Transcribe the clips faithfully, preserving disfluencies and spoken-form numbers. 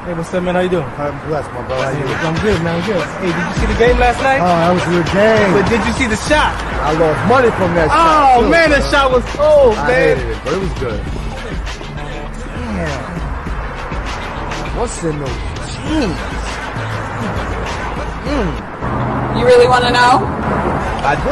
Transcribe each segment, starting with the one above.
Hey, what's up, man? How you doing? I'm blessed, my brother. How you doing? I'm good, man. I'm good. Hey, did you see the game last night? Oh, that was a good game. But did you see the shot? I lost money from that oh, shot. Oh, man, that shot was cold, I man. hated it, but it was good. Damn. What's in those jeans? Mm. You really want to know? I do.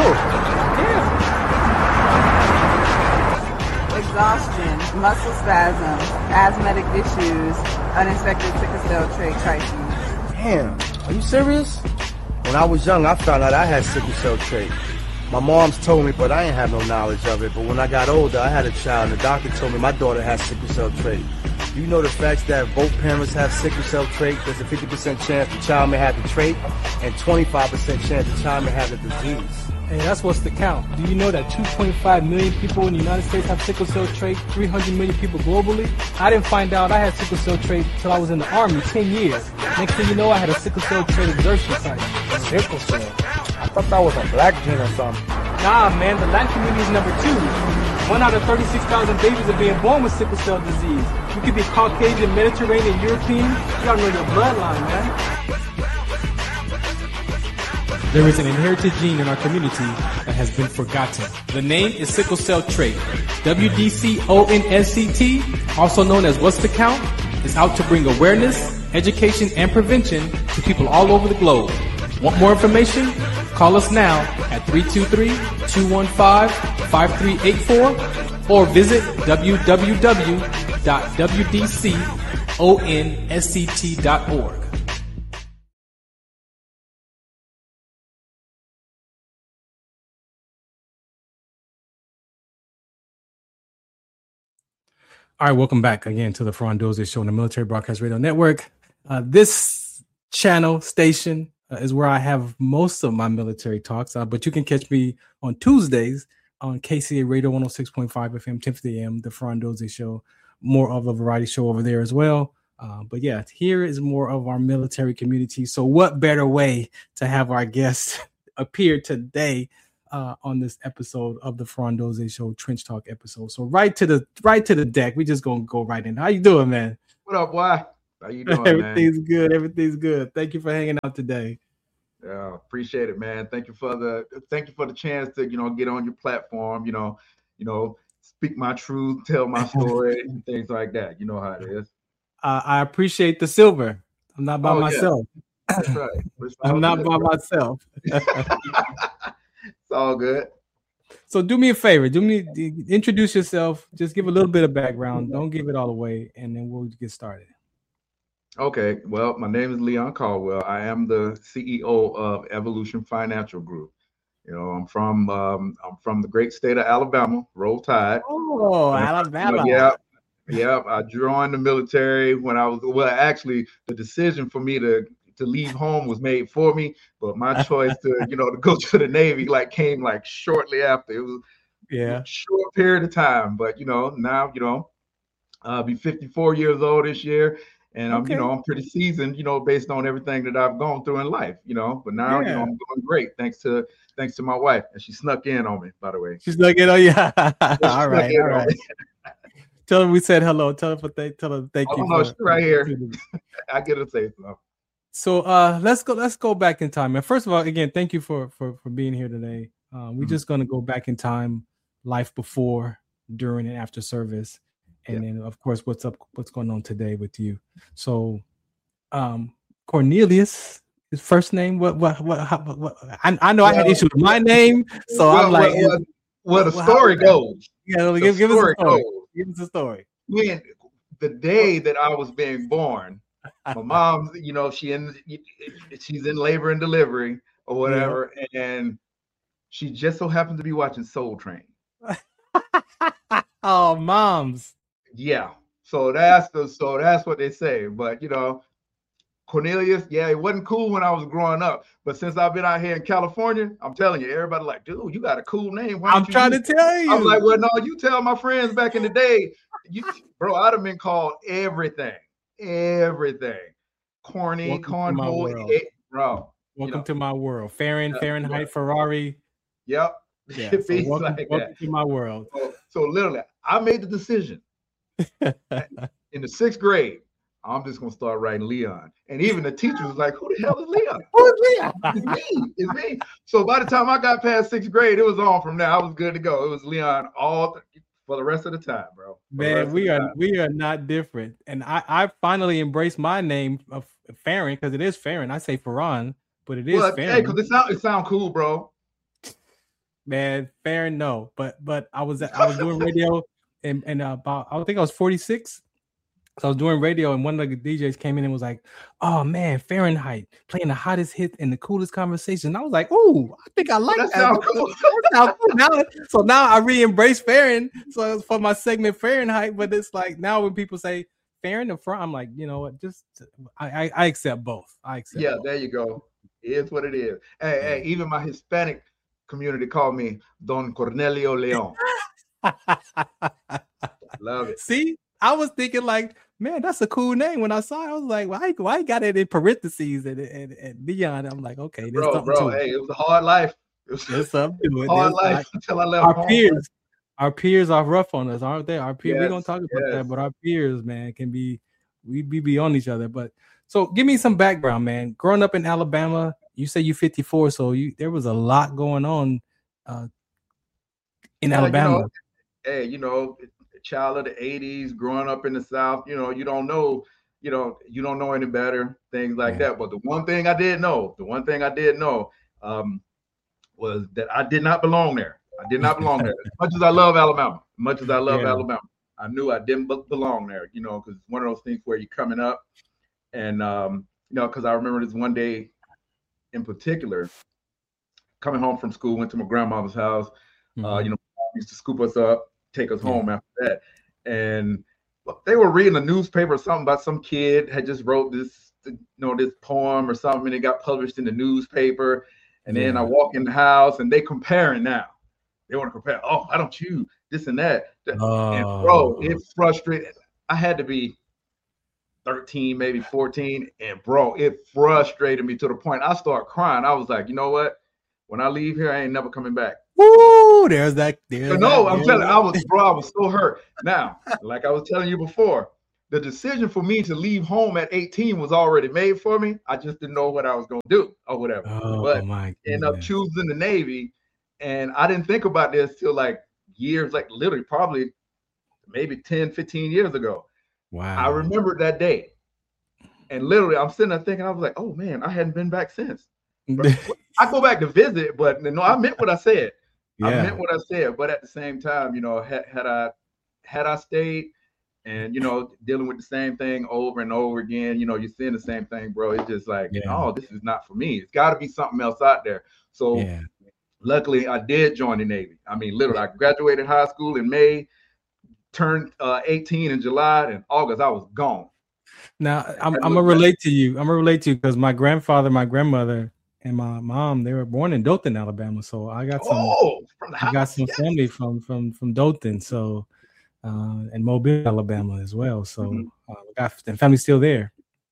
Yeah. Exhaustion, muscle spasms, asthmatic issues, unexpected sickle cell trait crises. Damn. Are you serious? When I was young, I found out I had sickle cell trait. My mom's told me, but I ain't have no knowledge of it. But when I got older, I had a child, and the doctor told me my daughter has sickle cell trait. Do you know the facts that both parents have sickle cell trait? There's a fifty percent chance the child may have the trait, and twenty-five percent chance the child may have the disease. Hey, that's what's the count. Do you know that two point five million people in the United States have sickle cell trait, three hundred million people globally? I didn't find out I had sickle cell trait until I was in the Army, ten years. Next thing you know, I had a sickle cell trait exertion site. Sickle cell? I thought that was a black gene or something. Nah, man, the Latin community is number two. One out of thirty-six thousand babies are being born with sickle cell disease. You could be Caucasian, Mediterranean, European. You gotta know your bloodline, man. There is an inherited gene in our community that has been forgotten. The name is sickle cell trait. W D C O N S C T, also known as What's the Count, is out to bring awareness, education, and prevention to people all over the globe. Want more information? Call us now at three two three, two one five, five three eight four or visit w w w dot w d c o n s c t dot org. All right, welcome back again to the Ferran Dozier Show on the Military Broadcast Radio Network. Uh, this channel station uh, is where I have most of my military talks, uh, but you can catch me on Tuesdays on K C A Radio one oh six point five F M, ten fifty A M, the Ferran Dozier Show. More of a variety show over there as well. Uh, but yeah, here is more of our military community. So what better way to have our guest appear today Uh, on this episode of the Ferran Dozier Show Trench Talk episode. So right to the right to the deck. We just gonna go right in. How you doing, man? What up, boy? How you doing, Everything's man? good. Everything's good. Thank you for hanging out today. Yeah, appreciate it, man. Thank you for the thank you for the chance to you know get on your platform. You know, you know, speak my truth, tell my story, and things like that. You know how it is. Uh, I appreciate the silver. I'm not by oh, myself. Yeah. That's right. I'm not good, by bro. myself. It's all good. So do me a favor. Do me introduce yourself. Just give a little bit of background. Don't give it all away, and then we'll get started. Okay. Well, my name is Leon Caldwell. I am the C E O of Evolution Financial Group. You know, I'm from um, I'm from the great state of Alabama, Roll Tide. Oh, and, Alabama. You know, yeah. Yeah, I joined the military when I was well. Actually, the decision for me to to leave home was made for me, but my choice to you know to go to the Navy like came like shortly after. It was yeah, a short period of time, but you know now you know I'll be fifty-four years old this year, and I'm Okay. you know I'm pretty seasoned, you know, based on everything that I've gone through in life, you know. But now you Yeah. know I'm doing great thanks to thanks to my wife, and she snuck in on me, by the way. She's like, oh yeah. She all snuck right, in all on right. me. Tell her we said hello. Tell her for thank. Tell her thank Oh, you. no, for, she's right here. I get to say something. So uh, let's go. Let's go back in time. And first of all, again, thank you for for for being here today. Uh, we're Mhm. just gonna go back in time, life before, during, and after service, and Yeah. then of course what's up, what's going on today with you. So, um, Cornelius, his first name. What what what? How, what, what I, I know I had Well, issues with my name, so well, I'm like, well, well, well, the well, how- story goes. yeah, The give, give us a story story. goes. Give us a story. When the day that I was being born, my mom, you know, she in she's in labor and delivery or whatever, and she just so happened to be watching Soul Train. Oh, moms. Yeah, so that's the so that's what they say. But you know, Cornelius, yeah, it wasn't cool when I was growing up, but since I've been out here in California, I'm telling you, everybody like, dude, you got a cool name. Why I'm don't you trying to use it?" tell you. I'm like, well, no, you tell my friends back in the day, you, bro, I'd have been called everything, everything, corny, Welcome to my cornhole, world. eh, bro. Welcome you know. to my world. Fahren, Yeah, Fahrenheit, yeah. Ferrari. Yep. Yeah. It So be welcome, like welcome that. to my world. So, so literally, I made the decision in the sixth grade. I'm just gonna start writing Leon. And even the teacher was like, who the hell is Leon? Who's Leon? It's me. It's me. So by the time I got past sixth grade, it was on from there. I was good to go. It was Leon all th- for the rest of the time, bro. For Man, we are time. we are not different. And I, I finally embraced my name of Farron because it is Farron. I say Farron, but it is well, Farron. Hey, because it sound it sound cool, bro. Man, Farron, no. But but I was I was doing radio and, and about I think I was forty-six. So I was doing radio, and one of the D Js came in and was like, "Oh man, Fahrenheit playing the hottest hit and the coolest conversation." And I was like, "Oh, I think I like that." Sound cool. now, so now I re-embrace Farron. So it's for my segment Fahrenheit, but it's like now when people say Farron in front, I'm like, you know what? Just I I, I accept both. I accept. Yeah, both. There you go. It is what it is. Hey, yeah. hey, even my Hispanic community called me Don Cornelio Leon. Love it. See, I was thinking like, man, that's a cool name. When I saw it, I was like, why, why got it in parentheses and, and, and Leon? I'm like, okay, there's bro, something bro, to hey, it. it was a hard life. It was there's something to it. hard there's life like, until I left our home. peers, our peers are rough on us, aren't they? Our peers, yes, we don't talk about yes. that, but our peers, man, can be we be beyond each other. But so give me some background, man. Growing up in Alabama, you say you're fifty-four, so you there was a lot going on uh, in yeah, Alabama. You know, hey, you know. Child of the eighties, growing up in the South, you know, you don't know, you know, you don't know any better, things like yeah. that. But the one thing I did know, the one thing I did know um, was that I did not belong there. I did not belong there. As much as I love Alabama, as much as I love yeah. Alabama, I knew I didn't belong there, you know, because it's one of those things where you're coming up and, um, you know, because I remember this one day in particular, coming home from school, went to my grandmother's house, mm-hmm. uh, you know, used to scoop us up, take us home yeah. after that. And they were reading a newspaper or something about some kid had just wrote this, you know, this poem or something, and it got published in the newspaper. And yeah. then I walk in the house and they comparing now. They want to compare, oh, why don't you this and that? Oh. And bro, it frustrated. I had to be thirteen, maybe fourteen. And bro, it frustrated me to the point I started crying. I was like, you know what? When I leave here, I ain't never coming back. Woo! There's that. There's no, that, I'm telling you, I was, bro, I was so hurt. Now, like I was telling you before, the decision for me to leave home at eighteen was already made for me. I just didn't know what I was going to do or whatever. Oh, but my ended up choosing the Navy, and I didn't think about this till like years, like literally probably maybe ten, fifteen years ago. Wow. I remember that day. And literally, I'm sitting there thinking, I was like, oh, man, I hadn't been back since. I go back to visit, but no, I meant what I said. Yeah. I meant what I said, but at the same time, you know, had, had I had I stayed and, you know, dealing with the same thing over and over again, you know, you're seeing the same thing, bro. It's just like, yeah. oh, this is not for me. It's got to be something else out there. So yeah. luckily, I did join the Navy. I mean, literally, I graduated high school in May, turned uh, eighteen in July, and August, I was gone. Now, I'm, I'm going to relate to you. I'm going to relate to you because my grandfather, my grandmother, and my mom, they were born in Dothan, Alabama. So I got some, oh, from the I got some yes. family from from from Dothan, so uh, and Mobile, Alabama as well. So mm-hmm. uh, got and family's still there.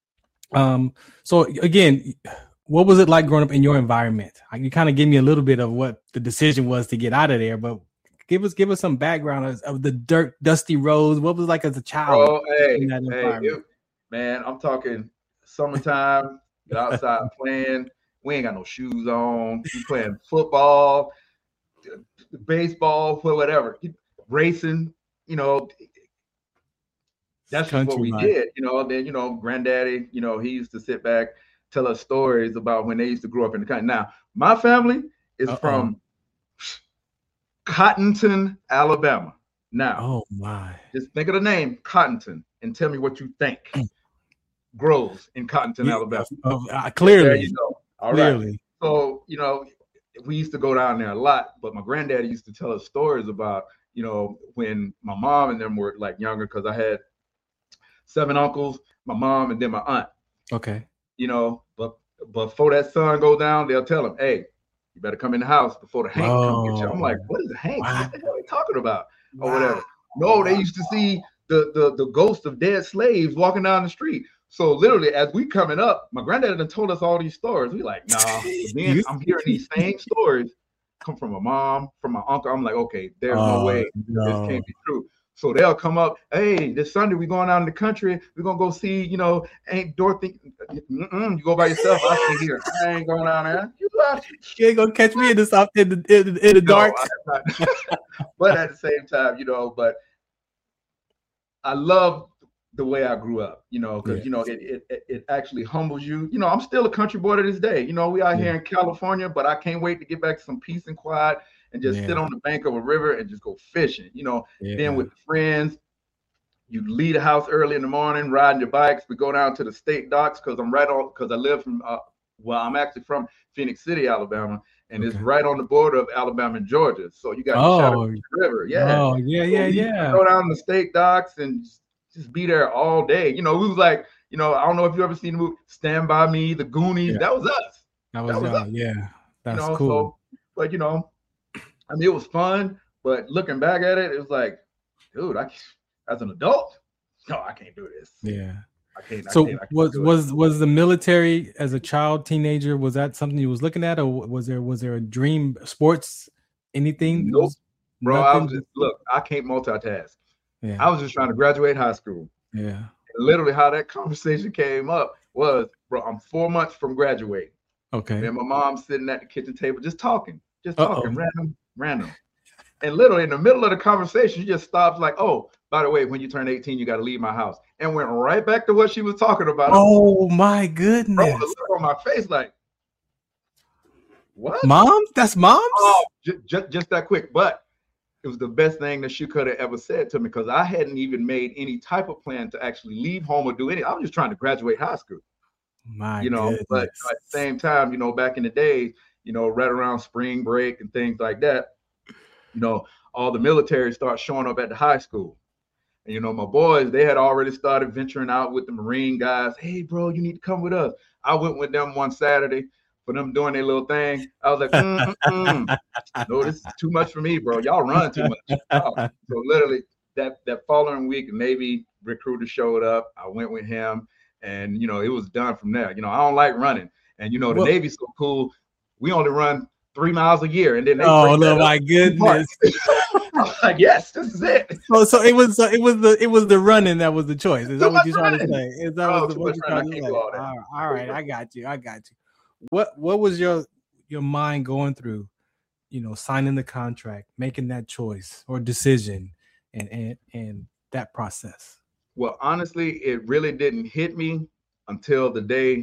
Um, so again, what was it like growing up in your environment? You kind of gave me a little bit of what the decision was to get out of there, but give us give us some background of, of the dirt, dusty roads. What was it like as a child? Oh, hey, in that hey, it, man, I'm talking summertime, outside playing. We ain't got no shoes on. We playing football, baseball, whatever, racing. You know, that's just what we life. did. You know, then you know, granddaddy. You know, he used to sit back, tell us stories about when they used to grow up in the country. Now, my family is Uh-oh. from Cottonton, Alabama. Now, oh my, just think of the name Cottonton and tell me what you think grows in Cottonton, yeah, Alabama. Uh, uh, clearly, there you go. All Clearly. right. So, you know, we used to go down there a lot, but my granddaddy used to tell us stories about, you know, when my mom and them were like younger, because I had seven uncles, my mom, and then my aunt. Okay. You know, but, but before that sun go down, they'll tell him, hey, you better come in the house before the Hank oh. come get you. I'm like, what is the Hank? Wow. What the hell are they talking about? Or wow. whatever. No, they used to see the, the, the ghost of dead slaves walking down the street. So literally, as we coming up, my granddad done told us all these stories. We like, nah. Then I'm hearing these same stories come from my mom, from my uncle. I'm like, okay, there's oh, no way no. this can't be true. So they'll come up, hey, this Sunday we're going out in the country. We're gonna go see, you know, Aunt Dorothy. Mm-mm, you go by yourself. I stay here. I ain't going down there. You, you ain't gonna catch me in the soft in the, in the, in the no, dark. But at the same time, you know, but I love the way I grew up, you know, because yeah. you know it, it it actually humbles you. You know, I'm still a country boy to this day. You know, we out yeah. here in California, but I can't wait to get back to some peace and quiet and just yeah. sit on the bank of a river and just go fishing. You know, yeah. then with friends, you leave the house early in the morning, riding your bikes. We go down to the state docks because I'm right on because I live from uh, well, I'm actually from Phoenix City, Alabama, and okay. it's right on the border of Alabama and Georgia. So you got oh. the Chattahoochee River, yeah, oh yeah, so yeah, yeah. Go down the state docks and just be there all day. You know, we was like, you know, I don't know if you ever seen the movie Stand By Me, The Goonies. Yeah. That was us. That was, that was us. Yeah, that's you know, cool. So, but you know, I mean, it was fun. But looking back at it, it was like, dude, I as an adult, no, I can't do this. Yeah. I can't, so I can't, I can't was was it. was the military as a child, teenager? Was that something you was looking at, or was there was there a dream, sports, anything? Nope, was bro. I was just look. I can't multitask. Yeah. I was just trying to graduate high school. Yeah. And literally, how that conversation came up was, bro, I'm four months from graduating. Okay. And my mom's sitting at the kitchen table, just talking, just Uh-oh. talking, random, random. And literally in the middle of the conversation, she just stops like, oh, by the way, when you turn eighteen, you got to leave my house. And went right back to what she was talking about. Oh, my goodness. Bro, the look on my face like, what? Mom? That's mom's? Oh, j- j- just that quick. But it was the best thing that she could have ever said to me because I hadn't even made any type of plan to actually leave home or do anything. I was just trying to graduate high school. My you know, goodness. But you know, at the same time, you know, back in the days, you know, right around spring break and things like that, you know, all the military starts showing up at the high school. And, you know, my boys, they had already started venturing out with the Marine guys. Hey, bro, you need to come with us. I went with them one Saturday for them doing their little thing. I was like, mm, mm, mm. No, this is too much for me, bro. Y'all run too much. Oh. So literally that, that following week, a Navy recruiter showed up. I went with him and, you know, it was done from there. You know, I don't like running. And, you know, the well, Navy's so cool. We only run three miles a year. And then they oh, no, my goodness. Like, yes, this is it. So, so it was, so it was the, it was the running that was the choice. Is that what you're trying to say? Is that oh, what, what you're trying to say? All right, all right, I got you. I got you. What what was your your mind going through, you know, signing the contract, making that choice or decision and and and that process? Well, honestly, it really didn't hit me until the day